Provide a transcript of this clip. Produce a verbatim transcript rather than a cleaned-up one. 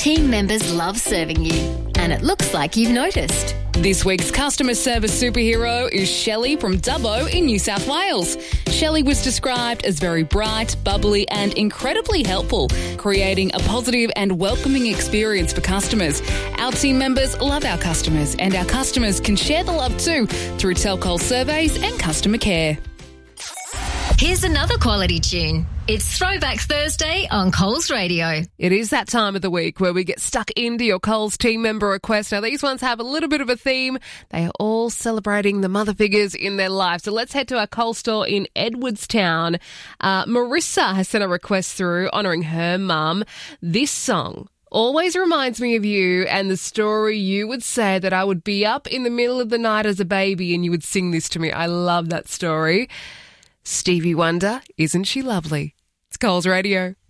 team members love serving you, and it looks like you've noticed. This week's customer service superhero is Shelley from Dubbo in New South Wales. Shelley was described as very bright, bubbly and incredibly helpful, creating a positive and welcoming experience for customers. Our team members love our customers, and our customers can share the love too through Telcol surveys and customer care. Here's another quality tune. It's Throwback Thursday on Coles Radio. It is that time of the week where we get stuck into your Coles team member requests. Now, these ones have a little bit of a theme. They are all celebrating the mother figures in their life. So let's head to our Coles store in Edwardstown. Uh, Marissa has sent a request through honouring her mum. This song always reminds me of you and the story you would say that I would be up in the middle of the night as a baby and you would sing this to me. I love that story. Stevie Wonder, Isn't She Lovely? It's Coles Radio.